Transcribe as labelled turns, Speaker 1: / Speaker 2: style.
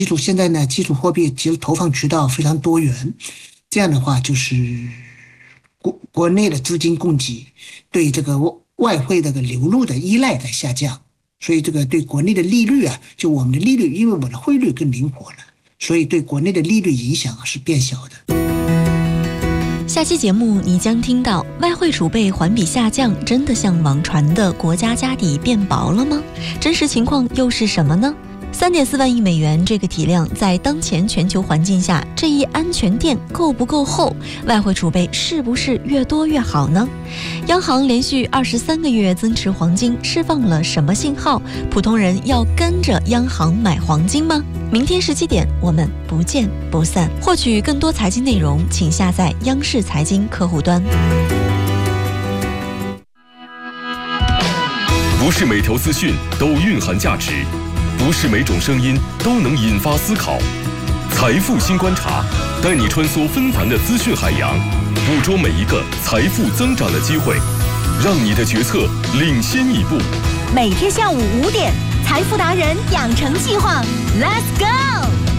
Speaker 1: 现在呢，基础货币其实投放渠道非常多元，这样的话就是国内的资金供给对这个外汇这个流入的依赖在下降，所以这个对国内的利率啊，就我们的利率，因为我的汇率更灵活了，所以对国内的利率影响是变小的。
Speaker 2: 下期节目你将听到，外汇储备环比下降，真的像网传的国家家底变薄了吗？真实情况又是什么呢？3.4万亿美元这个体量，在当前全球环境下，这一安全垫够不够厚？外汇储备是不是越多越好呢？央行连续23个月增持黄金，释放了什么信号？普通人要跟着央行买黄金吗？明天17点，我们不见不散。获取更多财经内容，请下载央视财经客户端。
Speaker 3: 不是每条资讯都蕴含价值，不是每种声音都能引发思考。财富新观察，带你穿梭纷繁的资讯海洋，捕捉每一个财富增长的机会，让你的决策领先一步。
Speaker 4: 每天下午5点，财富达人养成计划 ，Let's go！